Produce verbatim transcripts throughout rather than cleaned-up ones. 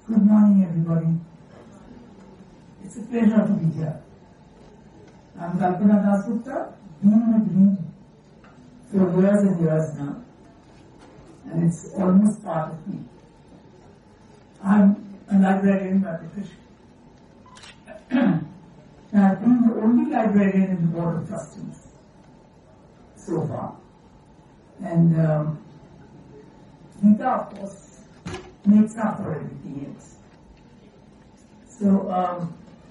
Good morning, everybody. It's a pleasure to be here. I'm Kalpana Dasgupta, been with Reed for years and years now, and it's almost part of me. I'm a librarian by profession. I've been the only librarian in the Board of Trustees so far. And um, Gita, of course, makes up for everything else. So, um,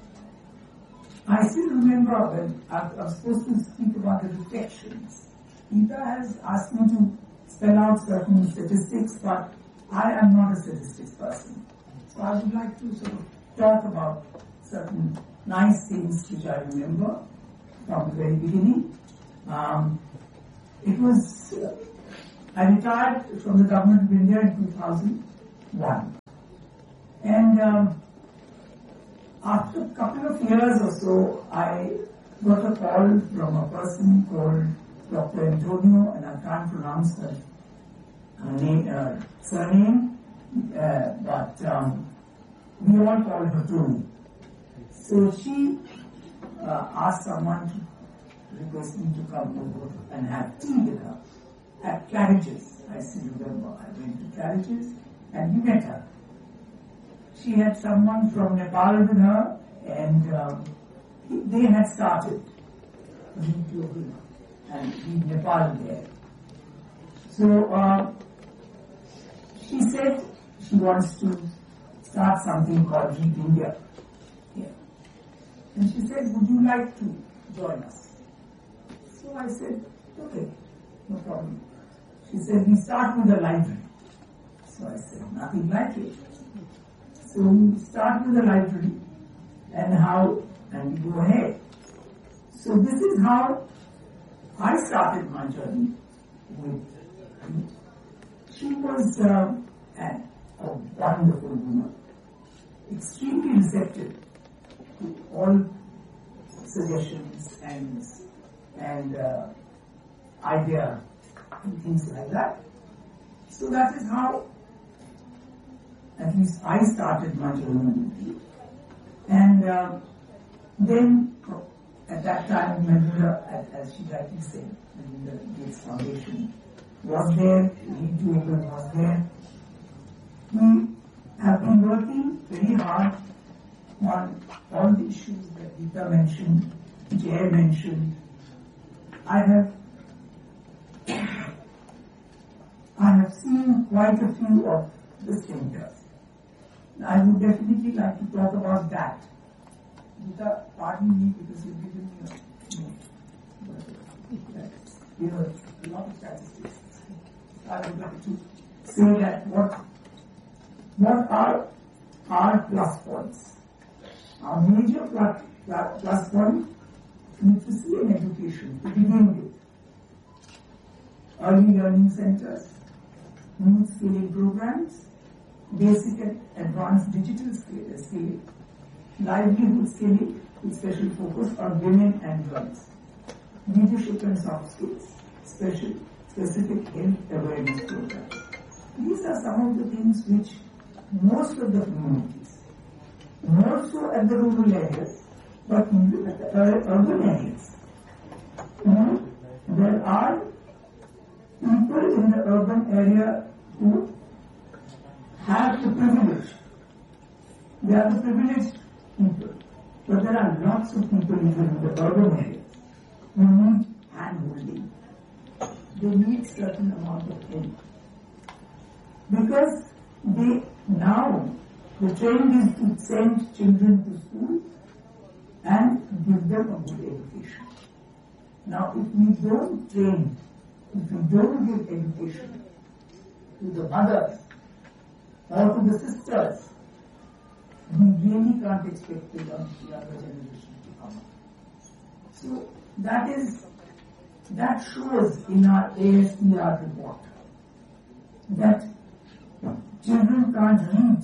I still remember when I was supposed to speak about the reflections. Gita has asked me to spell out certain statistics, but I am not a statistics person. So I would like to sort of talk about certain nice things which I remember from the very beginning. Um, it was, uh, I retired from the Government of India in two thousand one. And um, after a couple of years or so, I got a call from a person called Doctor Antonio, and I can't pronounce her, her name, uh, surname, uh, but um, we all call her Tony. So she uh, asked someone to request me to come over and have tea with her at Claridge's. I still remember. I went to Claridge's and we met her. She had someone from Nepal with her, and um, they had started Reed Global and Reed Nepal there. So uh, she said she wants to start something called Reed India. Yeah. And she said, would you like to join us? So I said, okay, no problem. She said, we start with a library. So I said, nothing like it. So we start with the library and how, and we go ahead. So this is how I started my journey with Reed. She was uh, an, a wonderful woman, extremely receptive to all suggestions and, and uh, ideas and things like that. So that is how at least I started my journey. And uh, then, at that time, Melinda, as she rightly said, Melinda Gates Foundation was there, Reed Global was there. We have been working very hard on all the issues that Gita mentioned, Jay mentioned. I have I have seen quite a few of the centers. I would definitely like to talk about that. Gita, pardon me because you've given me a note. But, you know, a lot of statistics. I would like to say that what, what are our plus points? Our major plus, plus point, literacy and education to begin with. Early learning centers, youth skilling programs, basic and advanced digital skilling, livelihood skilling with special focus on women and girls, leadership and soft skills, special specific health awareness programs. These are some of the things which most of the communities, more so at the rural areas, but even at the urban areas, you know, there are people in the urban area who have the privilege. They are the privileged people. But there are lots of people even in the urban areas who need hand-holding. They need certain amount of help. Because they now, the trend is to send children to school and give them a good education. Now, if we don't train, if we don't give education to the mothers or to the sisters, we really can't expect the young, younger generation to come up. So that is, that shows in our A S P R report that children can't read,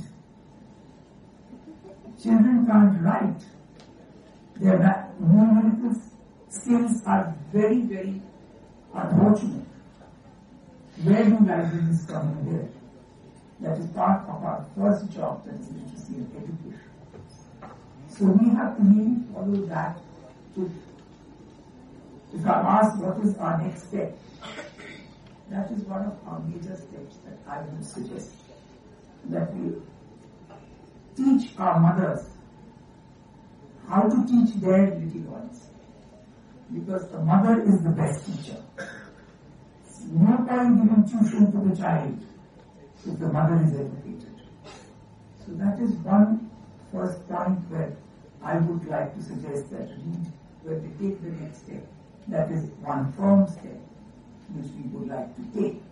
children can't write, their numerical skills are very, very unfortunate. Where do libraries come in there? That is part of our first job, that is literacy and education. So we have to really follow that. If, if I'm asked what is our next step, that is one of our major steps that I would suggest. That we teach our mothers how to teach their little ones. Because the mother is the best teacher. No point giving tuition to the child if the mother is educated. So that is one first point where I would like to suggest that read where we take the next step. That is one firm step which we would like to take.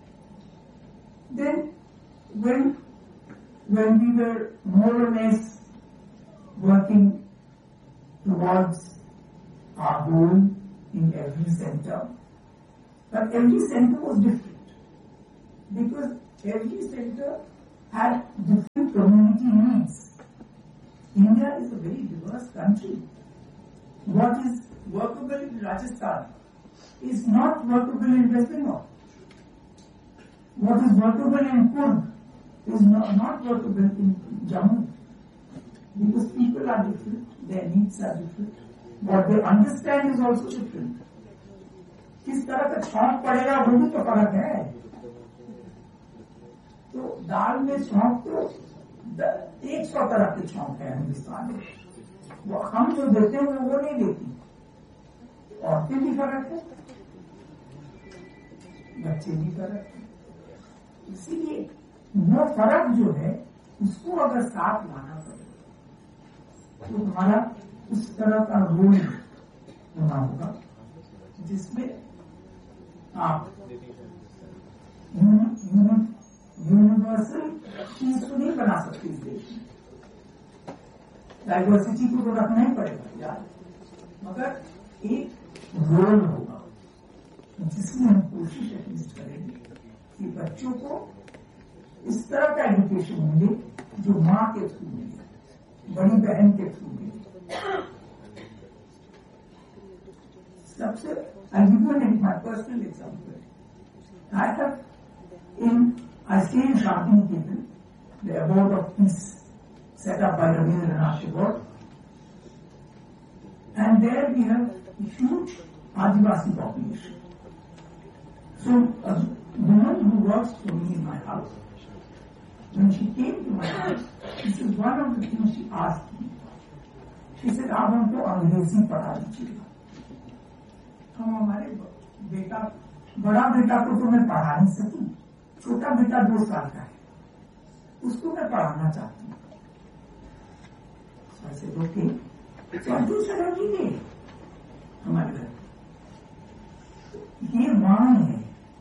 Then when when we were more or less working towards our goal in every center, but every center was different because every center had different community needs. India is a very diverse country. What is workable in Rajasthan is not workable in West Bengal. What is workable in Kurd is not, not workable in Jammu. Because people are different, their needs are different. What they understand is also different. किस तरह का छौंक पड़ेगा वो भी तो फर्क है. तो दाल में छौंक तो एक सौ तरह के छौंक है हिंदुस्तान में. वो हम जो देते हैं वो नहीं देती. औरतें भी फर्क है, बच्चे भी फर्क है. इसीलिए वो फर्क जो है उसको अगर साथ लाना पड़ेगा तो हमारा उस तरह का रोल होना होगा जिसमें आप यूनिवर्सल चीज को नहीं बना सकते इस देश में. डाइवर्सिटी को तो रखना ही पड़ेगा यार, मगर एक रोल होगा जिसमें हम कोशिश एटलीस्ट करेंगे कि बच्चों को इस तरह का एजुकेशन मिले जो माँ के थ्रू मिले, बड़ी बहन के थ्रू मिले. सबसे I'll give you an, my personal example. I have in, I stay in Shantiniketan, the abode of peace set up by Rabindranath Tagore, and there we have a huge Adivasi population. So a woman who works for me in my house, when she came to my house, this is one of the things she asked me. She said, आप हमको अंग्रेजी पढ़ा दीजिएगा. हम हमारे बेटा, बड़ा बेटा को तो मैं पढ़ा नहीं सकी, छोटा बेटा दो साल का है, उसको मैं पढ़ाना चाहती हूँ. ऐसे ओके, चौथी शरण लीजिए हमारे घर. ये मांग है,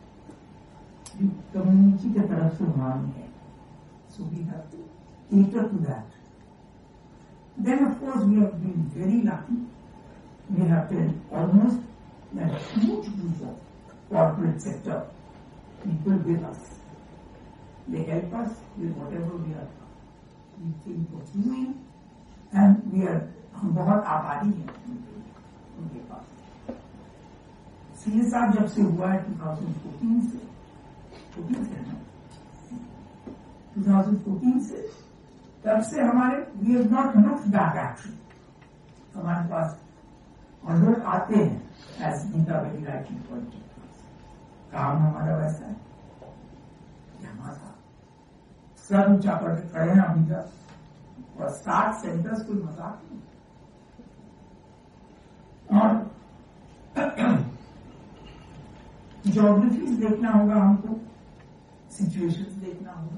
कम्युनिटी की तरफ से मांग है. So we have to cater to that. Then of course we have been very lucky. We have been almost a huge group of corporate sector people with us. They help us with whatever we are we think of doing, and we are हम बहुत आभारी हैं उनके पास. CA साहब जब से हुआ है twenty fourteen से fourteen से ना twenty fourteen से, तब से हमारे we have not looked back actually. हमारे पास और लोग आते हैं as Nita very rightly pointed out. काम हमारा वैसा है कि हमारा सर ऊंचा करके खड़े हैं अभी तक, और सात सेंटर्स कोई मजाक नहीं. और ज्योग्राफीज देखना होगा हमको, सिचुएशंस देखना होगा,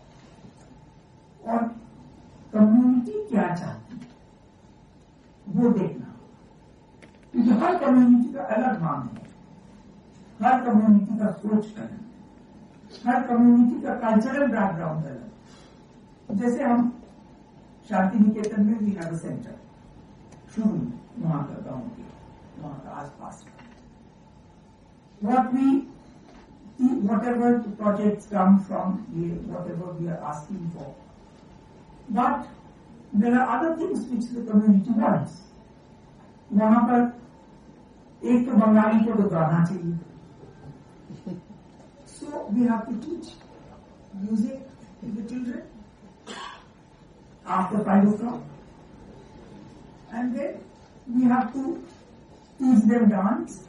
और कम्युनिटी क्या चाहती है वो देखना होगा. क्योंकि हर कम्युनिटी का अलग मांग है, हर कम्युनिटी का सोच अलग है, हर कम्युनिटी का कल्चरल बैकग्राउंड अलग. जैसे हम शांति निकेतन में भी हैव अ सेंटर शुरू में वहां का गाँव के वहां का आसपास का. What we, whatever the projects come from, whatever we are asking for. But there are other things which the community wants. वहां पर एक तो बंगाली को तो गाना चाहिए. So we have to teach music to the children after five o'clock. And then we have to teach them dance.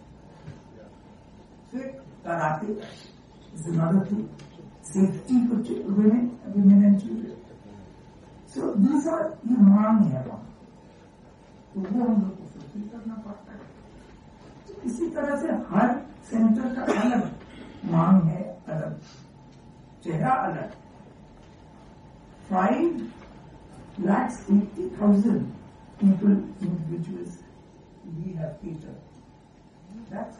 Fit, karate is another thing. Safety for women, women and children. So these are ये मांग है वहाँ, तो वो हम लोग को fulfil करना पड़ता है. तो इसी तरह से हर सेंटर का अलग मांग है, अलग चेहरा अलग. Five lakhs eighty thousand people, individuals we have catered. That's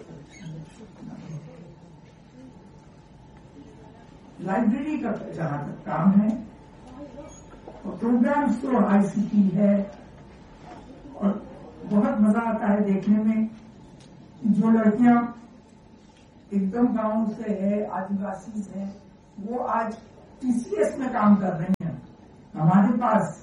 library का जहाँ तक काम है, और प्रोग्राम्स तो आईसीटी है, और बहुत मजा आता है देखने में जो लड़कियां एकदम गांव से है, आदिवासी है, वो आज टीसीएस में काम कर रही हैं हमारे पास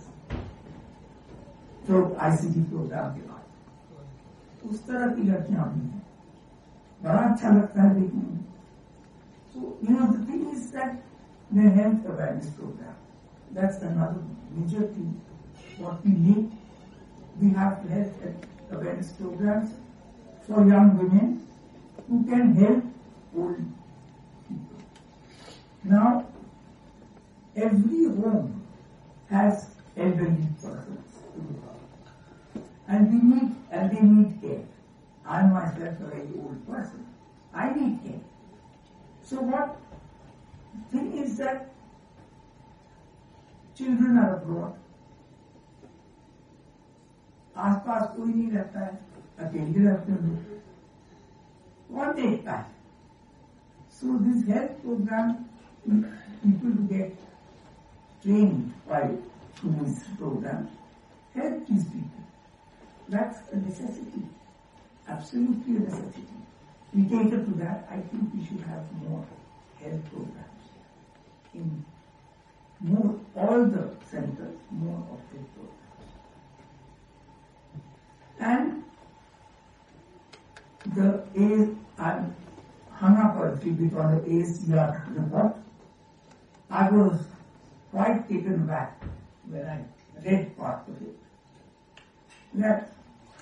जो आईसीटी प्रोग्राम के बाद. उस तरह की लड़कियां भी हैं, बड़ा अच्छा लगता है देखने में. So, you know, the thing is that the health awareness program, that's another major thing. What we need, we have health awareness programs for young women who can help old people. Now, every home has elderly persons, and we need, and they need care. I myself a very old person. I need care. So what thing is that children are abroad. आसपास कोई नहीं रहता है, अकेले रहते हैं लोग. कौन देखता है? So this health program, people who get trained by these programs help these people. That's a necessity, absolutely a necessity. We cater to that. I think we should have more health programs in more, all the centers, more of health programs. And the A, I hung up a tribute on the A C R report. I was quite taken back when I read part of it. That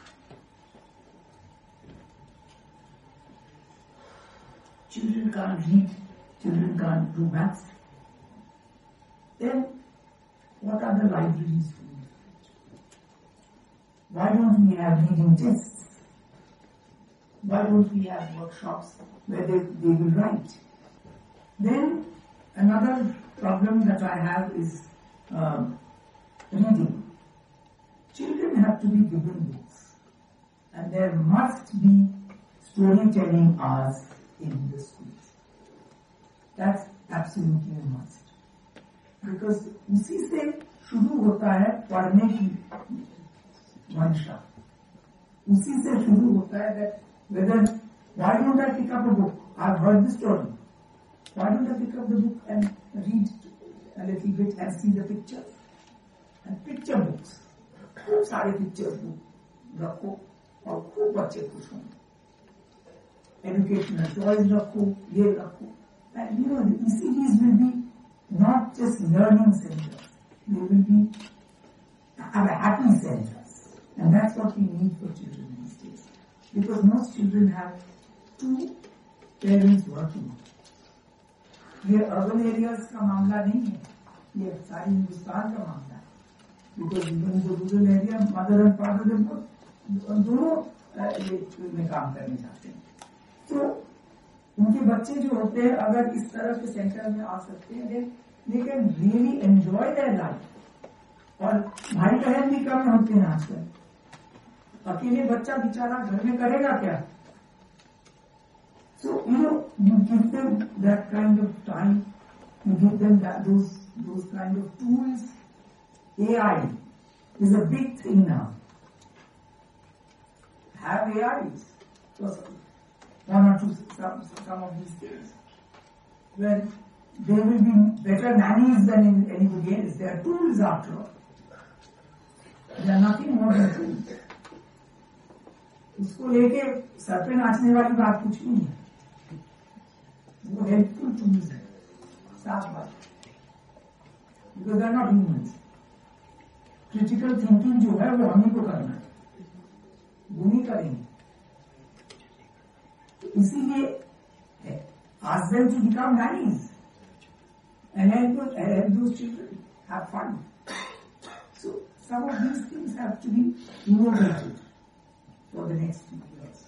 children can't read, children can't do maths. Then what are the libraries for? Why don't we have reading tests? Why don't we have workshops where they, they will write? Then another problem that I have is um, reading. Children have to be given books, and there must be storytelling hours in the schools. That's absolutely a must. Because उसी से शुरू होता है पढ़ने की मंशा. उसी से शुरू होता है that whether, why don't I pick up a book? I've heard the story. Why don't I pick up the book and read a little bit and see the pictures? And picture books. खूब सारे pictures book रखो और खूब बच्चे खुश होंगे. Educational toys रखो, ये रखो. And you know, the E C Ds will be not just learning centers. They will be have a happy centers. And that's what we need for children these days. Because most children have two parents working. ये urban areas का मामला नहीं है. ये सारी हिंदुस्तान का मामला है. Because even in the rural area, mother and father, they both दोनों में काम करने जाते हैं. तो उनके बच्चे जो होते हैं अगर इस तरह के सेंटर में आ सकते हैं, they can really enjoy their life. और भाई बहन भी कम होते हैं आजकल. अकेले बच्चा बेचारा घर में करेगा क्या? So you know, you give them that kind of time, you give them that those those kind of tools. A I is a big thing now. Have A Is. So one or two some, some of these things. Where there will be better nannies than in anybody else. They are tools after all. They are nothing more than tools. उसको लेके sir पे नाचने वाली बात कुछ नहीं है. वो हेल्पफुल टूल्स है, साफ बात. because they are not humans. Critical thinking जो है वो हमें को करना है, वो नहीं करेंगे. इसीलिए ask them to become nannies and help, help those children have fun. So some of these things have to be innovated for the next few years.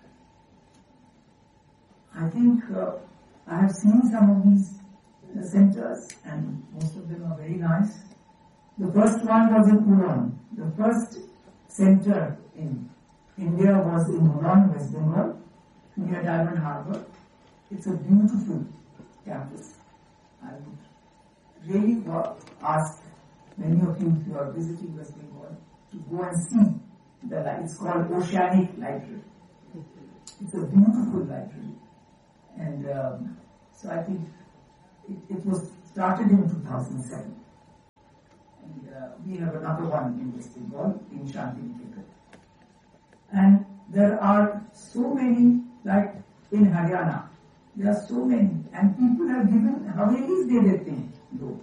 I think uh, I have seen some of these uh, centers, and most of them are very nice. The first one was in Uran. The first center in India was in Uran, West Bengal, near Diamond Harbour. It's a beautiful campus. I would really ask many of you, if you are visiting West Bengal, to go and see the library. It's called Oceanic Library. It's a beautiful library. And um, so I think it, it was started in two thousand seven. And uh, we have another one in West Bengal, in Shantiniketan. And there are so many, like in Haryana, there are so many, and people have given Havelis de dete hain log.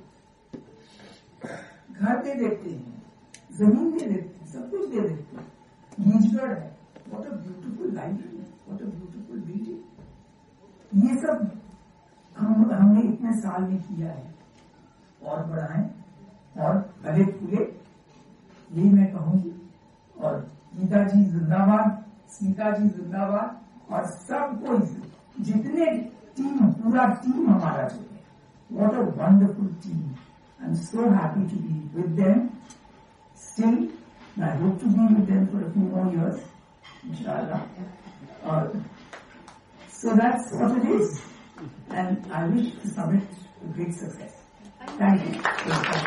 घर दे देते हैं, जमीन दे देते हैं, सब कुछ दे देते हैं. नीचगढ़ है, what a beautiful library, what a beautiful building. ये सब हम हमने इतने साल में किया है, और बढ़ाएं और भले फूले, यही मैं कहूंगी. और गीता जी जिंदाबाद, सीता जी जिंदाबाद, और सब कोई जितने टीम, पूरा टीम हमारा जो है, what a wonderful team. I'm so happy to be with them still, and I hope to be with them for a few more years, inshallah. Uh, so that's what it is, and I wish the summit a great success. Thank you.